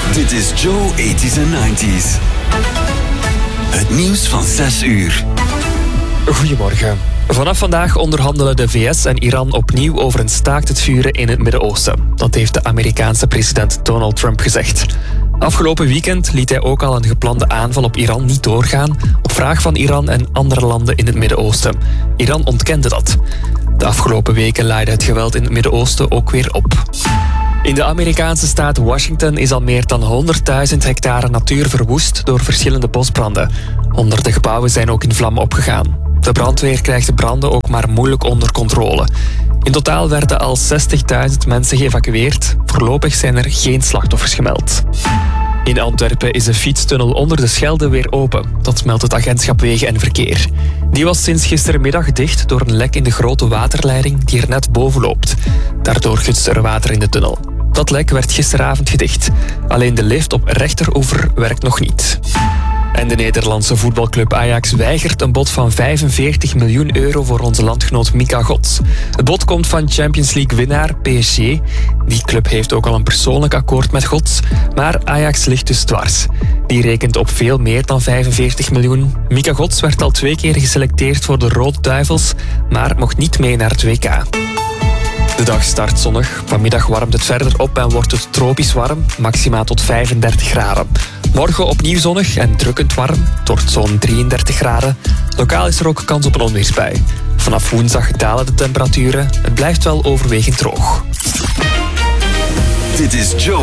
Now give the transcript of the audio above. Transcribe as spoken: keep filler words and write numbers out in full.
Dit is Joe eighties en nineties. Het nieuws van zes uur. Goedemorgen. Vanaf vandaag onderhandelen de V S en Iran opnieuw over een staakt het vuren in het Midden-Oosten. Dat heeft de Amerikaanse president Donald Trump gezegd. Afgelopen weekend liet hij ook al een geplande aanval op Iran niet doorgaan, op vraag van Iran en andere landen in het Midden-Oosten. Iran ontkende dat. De afgelopen weken laaide het geweld in het Midden-Oosten ook weer op. In de Amerikaanse staat Washington is al meer dan honderdduizend hectare natuur verwoest door verschillende bosbranden. Honderden gebouwen zijn ook in vlammen opgegaan. De brandweer krijgt de branden ook maar moeilijk onder controle. In totaal werden al zestigduizend mensen geëvacueerd. Voorlopig zijn er geen slachtoffers gemeld. In Antwerpen is de fietstunnel onder de Schelde weer open. Dat meldt het agentschap Wegen en Verkeer. Die was sinds gistermiddag dicht door een lek in de grote waterleiding die er net boven loopt. Daardoor gutst er water in de tunnel. Dat lek werd gisteravond gedicht. Alleen de lift op rechteroever werkt nog niet. En de Nederlandse voetbalclub Ajax weigert een bod van vijfenveertig miljoen euro voor onze landgenoot Mika Gods. Het bod komt van Champions League winnaar P S G. Die club heeft ook al een persoonlijk akkoord met Gods, maar Ajax ligt dus dwars. Die rekent op veel meer dan vijfenveertig miljoen. Mika Gods werd al twee keer geselecteerd voor de Rode Duivels, maar mocht niet mee naar het W K. De dag start zonnig. Vanmiddag warmt het verder op en wordt het tropisch warm, maximaal tot vijfendertig graden. Morgen opnieuw zonnig en drukkend warm, tot zo'n drieëndertig graden. Lokaal is er ook kans op een onweersbui. Vanaf woensdag dalen de temperaturen. Het blijft wel overwegend droog. Dit is Joe